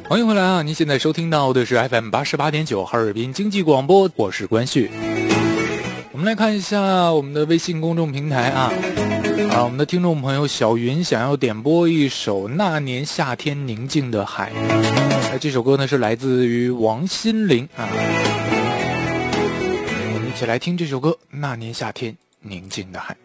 欢迎回来啊！您现在收听到的是 FM 88.9哈尔滨经济广播，我是关旭。我们来看一下我们的微信公众平台啊，我们的听众朋友小云想要点播一首《那年夏天宁静的海》，这首歌呢是来自于王心凌啊。我们一起来听这首歌《那年夏天宁静的海》。